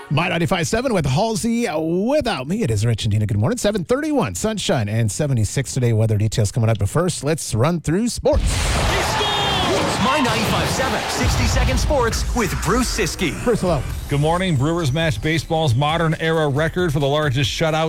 My 95.7 with Halsey Without Me. It is Rich and Dina. Good morning. 7:31, sunshine and 76 today. Weather details coming up. But first, let's run through sports. It's My 95.7, 60-second sports with Bruce Siskey. Bruce, hello. Good morning. Brewers matched baseball's modern-era record for the largest shutout,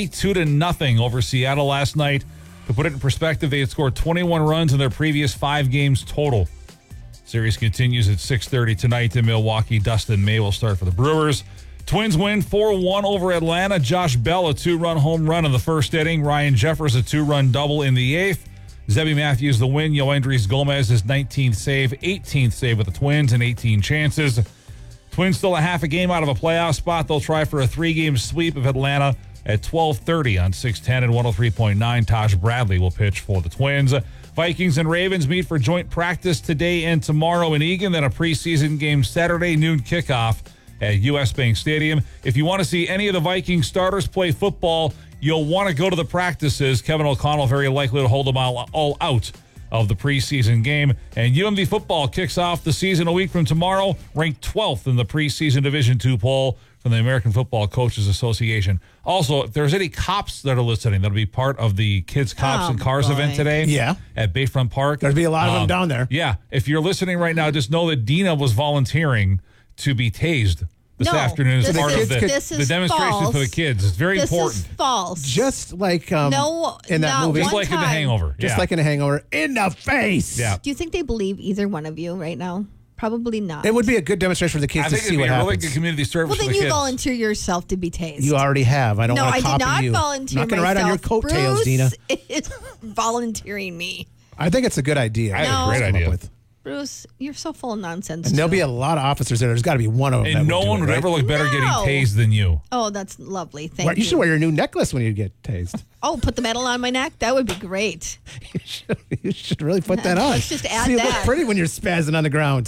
22-0 over Seattle last night. To put it in perspective, they had scored 21 runs in their previous 5 games total. Series continues at 6:30 tonight in Milwaukee. Dustin May will start for the Brewers. Twins win 4-1 over Atlanta. Josh Bell, a 2-run home run in the first inning. Ryan Jeffers, a 2-run double in the 8th. Zebby Matthews, the win. Yoendrys Gomez, his 19th save, 18th save with the Twins, and 18 chances. Twins still a half a game out of a playoff spot. They'll try for a 3-game sweep of Atlanta at 12:30 on 610 and 103.9. Taj Bradley will pitch for the Twins. Vikings and Ravens meet for joint practice today and tomorrow in Eagan. Then a preseason game Saturday, noon kickoff at U.S. Bank Stadium. If you want to see any of the Vikings starters play football, you'll want to go to the practices. Kevin O'Connell very likely to hold them all out of the preseason game. And UMD football kicks off the season a week from tomorrow, ranked 12th in the preseason Division II poll from the American Football Coaches Association. Also, if there's any cops that are listening, that'll be part of the Kids, Cops, and Cars event today at Bayfront Park. There'll be a lot of them down there. Yeah. If you're listening right now, just know that Dina was volunteering to be tased this afternoon as part of the demonstration for the kids. It's very important. This is false. Just like in that movie. Just like in The Hangover. Just like in The Hangover. In the face. Yeah. Do you think they believe either one of you right now? Probably not. It would be a good demonstration for the kids to see what happens. I think it'd be a really good community service for the kids. Well, then you volunteer yourself to be tased. You already have. I don't want to copy you. No, I did not volunteer I'm not going to ride on your coattails, Dina. Bruce is volunteering me. I think it's a good idea. I have a great idea. Bruce, you're so full of nonsense. And there'll be a lot of officers there. There's got to be one of them. And no one would ever look better getting tased than you. Oh, that's lovely. Thank you. You should wear your new necklace when you get tased. Oh, put the medal on my neck? That would be great. You should really put that on. Let's just add See, that. You look pretty when you're spazzing on the ground.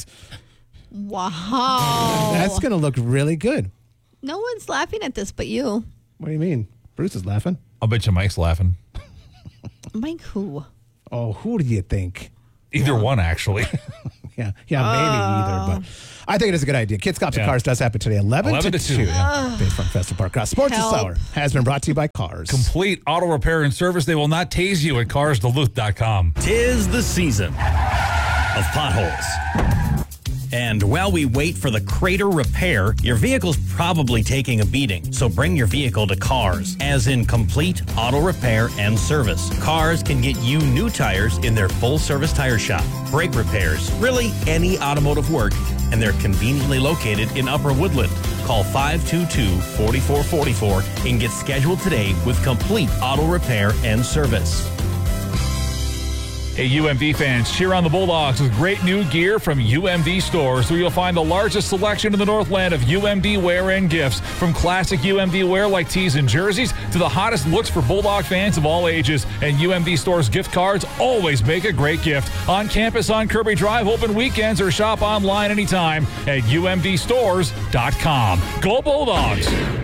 Wow. That's going to look really good. No one's laughing at this but you. What do you mean? Bruce is laughing. I'll bet you Mike's laughing. Mike who? Oh, who do you think? Either one, actually. Yeah, maybe either. But I think it is a good idea. Kids, Cops, and Cars does happen today, 11 to 2. Bayfront Festival Park. Sports this hour has been brought to you by Cars. Complete auto repair and service. They will not tase you at carsduluth.com. 'Tis the season of potholes. And while we wait for the crater repair, your vehicle's probably taking a beating. So bring your vehicle to Cars, as in complete auto repair and service. Cars can get you new tires in their full-service tire shop, brake repairs, really any automotive work, and they're conveniently located in Upper Woodland. Call 522-4444 and get scheduled today with complete auto repair and service. Hey, UMD fans, cheer on the Bulldogs with great new gear from UMD stores, where you'll find the largest selection in the Northland of UMD wear and gifts. From classic UMD wear like tees and jerseys to the hottest looks for Bulldog fans of all ages. And UMD stores gift cards always make a great gift. On campus on Kirby Drive, open weekends, or shop online anytime at umdstores.com. Go Bulldogs!